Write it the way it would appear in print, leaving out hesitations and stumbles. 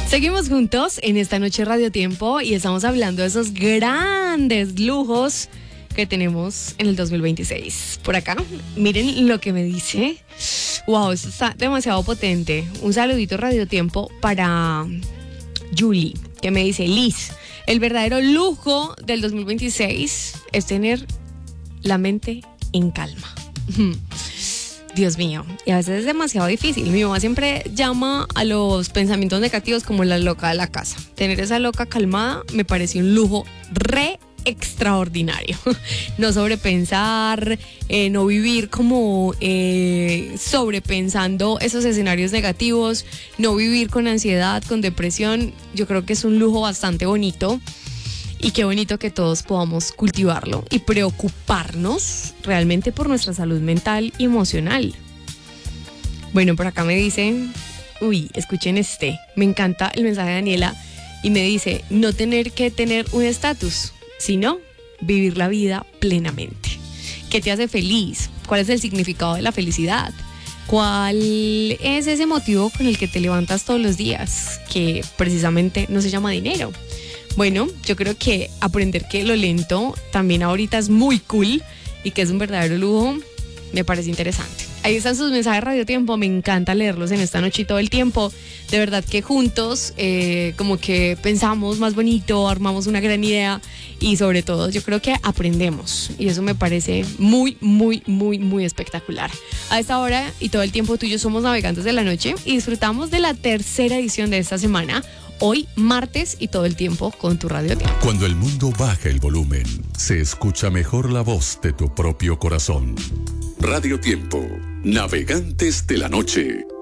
Seguimos juntos en esta noche Radio Tiempo y estamos hablando de esos grandes lujos que tenemos en el 2026. Por acá, miren lo que me dice. Wow, esto está demasiado potente. Un saludito Radio Tiempo para Julie, que me dice: Liz, el verdadero lujo del 2026 es tener la mente en calma. Dios mío, y a veces es demasiado difícil. Mi mamá siempre llama a los pensamientos negativos como la loca de la casa. Tener esa loca calmada me parece un lujo re extraordinario. No sobrepensar, no vivir como sobrepensando esos escenarios negativos, no vivir con ansiedad, con depresión. Yo creo que es un lujo bastante bonito. Y qué bonito que todos podamos cultivarlo y preocuparnos realmente por nuestra salud mental y emocional. Bueno, por acá me dicen, escuchen me encanta el mensaje de Daniela y me dice: no tener que tener un estatus, sino vivir la vida plenamente. ¿Qué te hace feliz? ¿Cuál es el significado de la felicidad? ¿Cuál es ese motivo con el que te levantas todos los días? Que precisamente no se llama dinero. Bueno, yo creo que aprender que lo lento también ahorita es muy cool y que es un verdadero lujo, me parece interesante. Ahí están sus mensajes Radio Tiempo, me encanta leerlos en esta noche y todo el tiempo. De verdad que juntos como que pensamos más bonito, armamos una gran idea y sobre todo yo creo que aprendemos y eso me parece muy, muy, muy, muy espectacular. A esta hora y todo el tiempo tú y yo somos Navegantes de la Noche y disfrutamos de la tercera edición de esta semana. Hoy, martes, y todo el tiempo con tu Radio Tiempo. Cuando el mundo baja el volumen, se escucha mejor la voz de tu propio corazón. Radio Tiempo, Navegantes de la Noche.